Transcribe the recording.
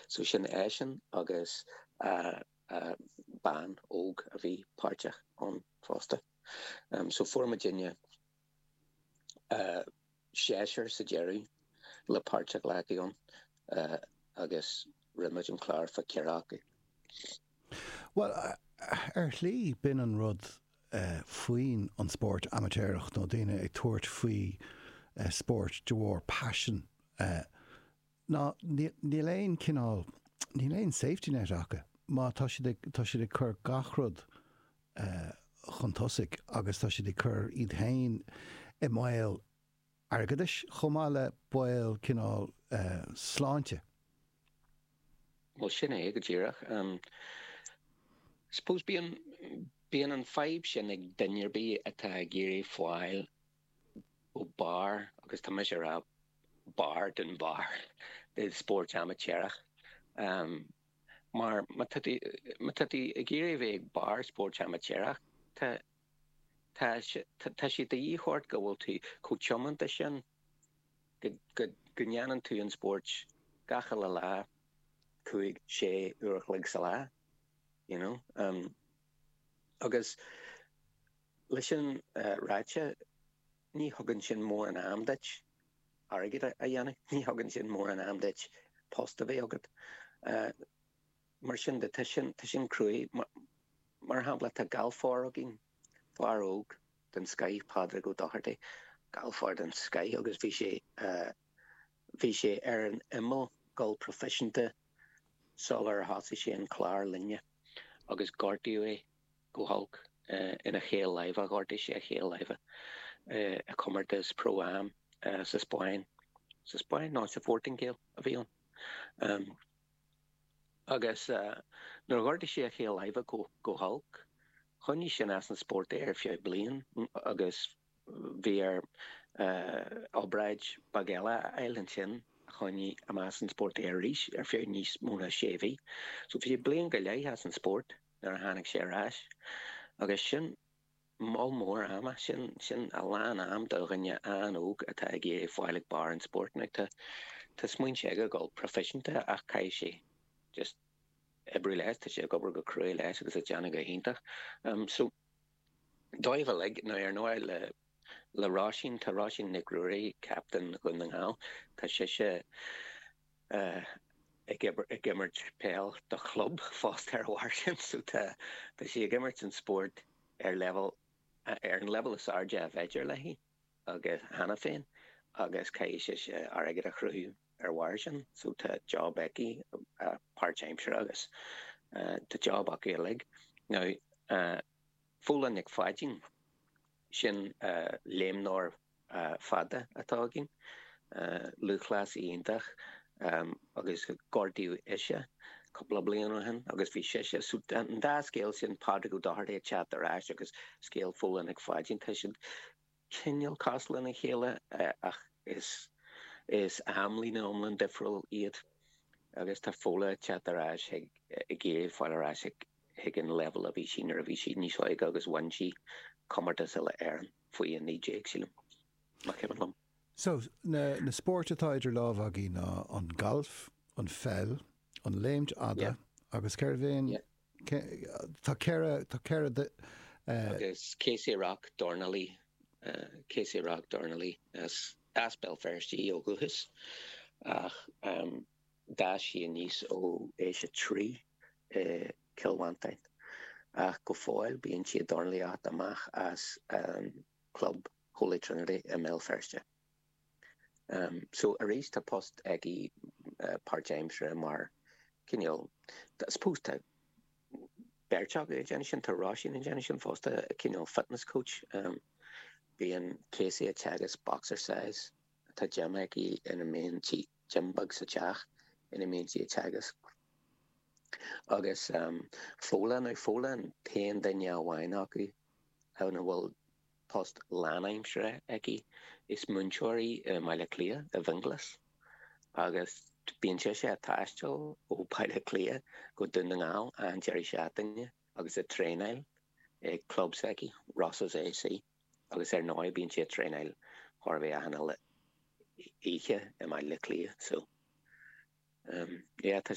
So sin éisian agus ban óg a bhí páirteach an fásta. So forma Virginia séir sa Jerry le páirteach legaíon agus rimid an clár fa ceráca. Well, lí bin an rud faoin an sport amateurach nó daine ag tuairt faoi sport dúir passion. Ná ní léon cinál, ní léon safety net acha, má tá si de chur gachrod chun tosaigh agus tá si de chur iad hain I maiil airgadis chomáile buil cinál sláinte. Well, sin é go ddíireach. Suppose bíon an feib sin ag duinearbí atá géirí fáil ó bar agus tá meis ar bar den bar de sport amateurach. Maar matati géirí bheith bar sport amateurach tá si de íhort go bhfuil tú chomanta sin go ngeanan tú an sport gacha le lá chuig sé uachlig sa lá, you know. Agus lei sin ráite ní thugann sin mór an amdait airgid a dhéanamh, ní thugann sin mór an amdait post a bheith agad. Mar sin de sin cruí mar hapla tá galfár agin far óg den Sky padre go dacharte galfár den Sky agus bhí sé ar an imil gal proficiente solar hasi sé an clár linne agus gordiú é go halk ina chéal leive gordi sé a chéal leive a commertas pro-am sa Spáin ná sa 14 géal a bhíon. Agus nar gordi sé a chéal leive go halk chunní sin as an sport ar fiú blian agus bhí ar Albreid Bagella Island sin chunní amas an sport ar ríis ar fiú níos móna séhí. So bhí blian go lei has an sport nar hánig sé ráis agus sin má mór ama sin a lán am doganne an óg atá gé fáilig bar an sport nig tá smuoin sé go proficiente ach cai sé just ebri leis tá sé gobar go cruí leis agus a deanna go hintach. So dóibh ná ar nóir le rásin tá rásin nig ruúí captain gon an há tá sé ag gimmert péil do club fást ar bhhair so tá sé gimmert an sport ar an level is arde a bheidir lehí agus hana féin agus cai sé ar aige a chruú ar bhhair so tá job eki part-time agus tá job acu lig. Now fóla nig fáidin sin léimnár fada atá gin luchlas íontach agus gordiú ise couple blian hen agus bhí sé so an dá scéal sin padre go dahar chat arás agus scéal fóla nig fáidin tá sin cinneal coslan na chéile ach is amlí na omlan difriúil iad agus tá fóla chat arás ag géir fáil arás ag an level a bhí sin ar a bhí sin níos oig agus wansi commartas eile airan faoi an níé sílim má ceimlam. So na sport atá idir láh agé ná an golf, an fell, an léimt ada agus ceir bhéin tá ceire de agus Casey Rock Dornally as aspel ferstí ó guhus ach dá sí a níos ó éise trí kilwantain ach go fáil bíonn siad Dornally amach as club Holy Trinity ML ferste. So a rééis tá post agi part-time mar cinneal suppose tá berteach generation tá rásin in generation fásta cinneal fitness coach bíon Casey a teagas boxercise tá gym agi ina main gym bug sa teach ina main tí teagas agus fóla an pein daine bhhain acu hana bhfuil post lánaimsre agi is munchori meile clia a vinglas agus bíon sé táisteil ó peile clia go dun an gáil an Jerry Shatinne agus a trénail ag clubs agi Ross's AC agus ar náid bíon sé trénail Harvey a hanna le ihe meile clia so tá